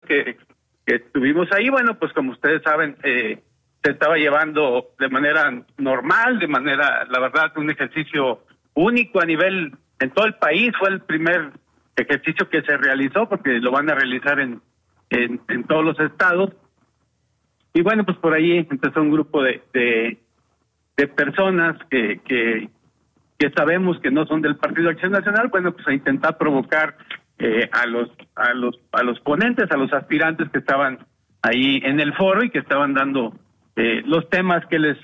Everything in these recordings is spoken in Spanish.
que estuvimos ahí, bueno, pues como ustedes saben, se estaba llevando de manera normal, la verdad, un ejercicio único a nivel, en todo el país. Fue el primer ejercicio que se realizó, porque lo van a realizar en todos los estados. Y bueno, pues por ahí empezó un grupo de personas que sabemos que no son del Partido Acción Nacional, bueno, pues a intentar provocar a los ponentes, a los aspirantes que estaban ahí en el foro y que estaban dando los temas que les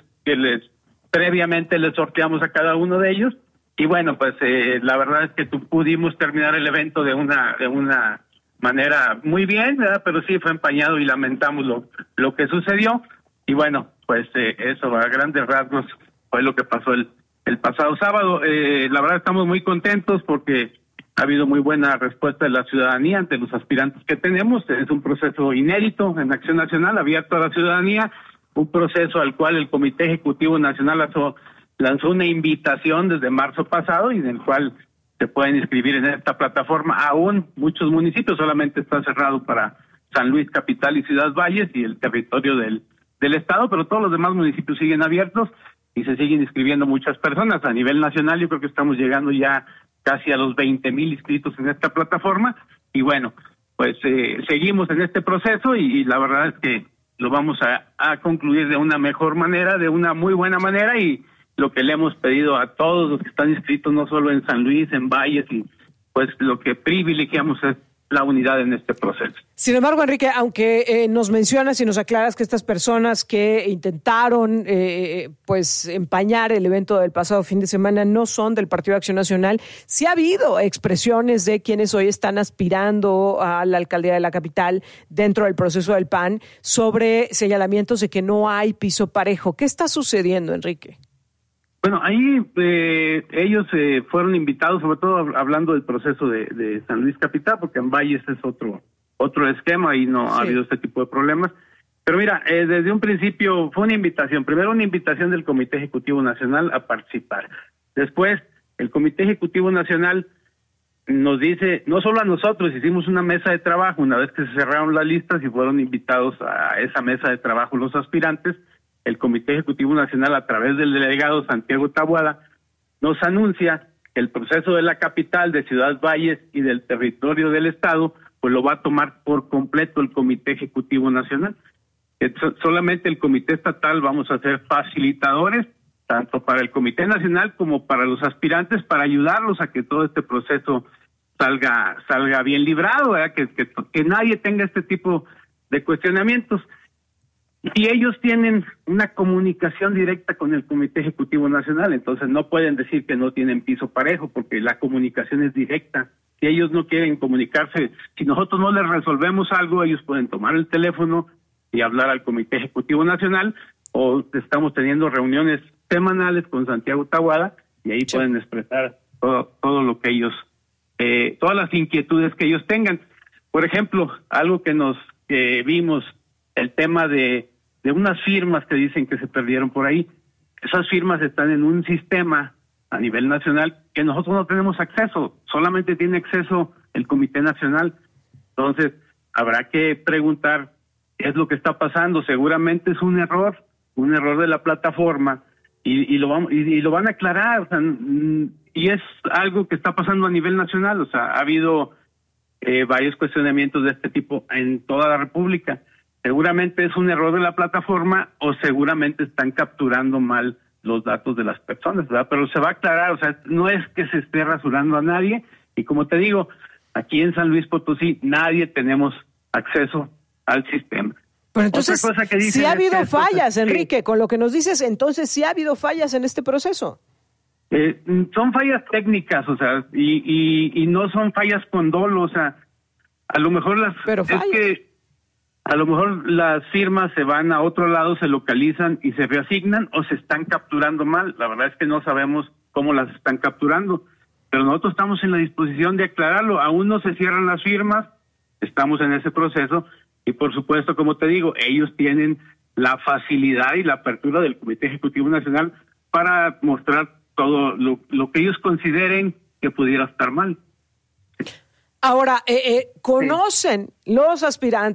previamente les sorteamos a cada uno de ellos. Y bueno, pues la verdad es que pudimos terminar el evento de una manera muy bien, ¿verdad? Pero sí fue empañado y lamentamos lo que sucedió. Y bueno, pues eso a grandes rasgos fue lo que pasó el pasado sábado. La verdad estamos muy contentos porque ha habido muy buena respuesta de la ciudadanía ante los aspirantes que tenemos. Es un proceso inédito en Acción Nacional, abierto a la ciudadanía, un proceso al cual el Comité Ejecutivo Nacional lanzó una invitación desde marzo pasado y en el cual se pueden inscribir en esta plataforma. Aún muchos municipios, solamente está cerrado para San Luis Capital y Ciudad Valles y el territorio del estado, pero todos los demás municipios siguen abiertos y se siguen inscribiendo muchas personas. A nivel nacional yo creo que estamos llegando ya casi a los 20,000 inscritos en esta plataforma y bueno, pues seguimos en este proceso y la verdad es que lo vamos a concluir de una mejor manera, de una muy buena manera, y lo que le hemos pedido a todos los que están inscritos, no solo en San Luis, en Valles, y pues lo que privilegiamos es la unidad en este proceso. Sin embargo, Enrique, aunque nos mencionas y nos aclaras que estas personas que intentaron pues empañar el evento del pasado fin de semana no son del Partido de Acción Nacional, sí ha habido expresiones de quienes hoy están aspirando a la alcaldía de la capital dentro del proceso del PAN sobre señalamientos de que no hay piso parejo. ¿Qué está sucediendo, Enrique? Bueno, ahí ellos fueron invitados, sobre todo hablando del proceso de San Luis Capital, porque en Valles es otro esquema y no ha habido este tipo de problemas. Pero mira, desde un principio fue una invitación, primero una invitación del Comité Ejecutivo Nacional a participar. Después, el Comité Ejecutivo Nacional nos dice, no solo a nosotros, hicimos una mesa de trabajo, una vez que se cerraron las listas y fueron invitados a esa mesa de trabajo los aspirantes. El Comité Ejecutivo Nacional, a través del delegado Santiago Taboada, nos anuncia que el proceso de la capital, de Ciudad Valles y del territorio del estado, pues lo va a tomar por completo el Comité Ejecutivo Nacional. Solamente el Comité Estatal vamos a ser facilitadores, tanto para el Comité Nacional como para los aspirantes, para ayudarlos a que todo este proceso salga bien librado, ¿verdad? Que nadie tenga este tipo de cuestionamientos. Y ellos tienen una comunicación directa con el Comité Ejecutivo Nacional, entonces no pueden decir que no tienen piso parejo, porque la comunicación es directa. Si ellos no quieren comunicarse, si nosotros no les resolvemos algo, ellos pueden tomar el teléfono y hablar al Comité Ejecutivo Nacional, o estamos teniendo reuniones semanales con Santiago Taboada, y ahí pueden expresar todo lo que ellos, todas las inquietudes que ellos tengan. Por ejemplo, algo que vimos, el tema de unas firmas que dicen que se perdieron por ahí. Esas firmas están en un sistema a nivel nacional que nosotros no tenemos acceso, solamente tiene acceso el Comité Nacional. Entonces, habrá que preguntar qué es lo que está pasando. Seguramente es un error de la plataforma y lo van a aclarar, o sea, y es algo que está pasando a nivel nacional. O sea, ha habido varios cuestionamientos de este tipo en toda la República. Seguramente es un error de la plataforma o seguramente están capturando mal los datos de las personas, ¿verdad? Pero se va a aclarar, o sea, no es que se esté rasurando a nadie, y como te digo, aquí en San Luis Potosí nadie tenemos acceso al sistema. Pero entonces, sí ha habido fallas, Enrique, con lo que nos dices, entonces sí ha habido fallas en este proceso. Son fallas técnicas, o sea, y no son fallas con dolo, o sea, a lo mejor a lo mejor las firmas se van a otro lado, se localizan y se reasignan o se están capturando mal. La verdad es que no sabemos cómo las están capturando, pero nosotros estamos en la disposición de aclararlo. Aún no se cierran las firmas, estamos en ese proceso y por supuesto, como te digo, ellos tienen la facilidad y la apertura del Comité Ejecutivo Nacional para mostrar todo lo que ellos consideren que pudiera estar mal. Ahora, ¿conocen los aspirantes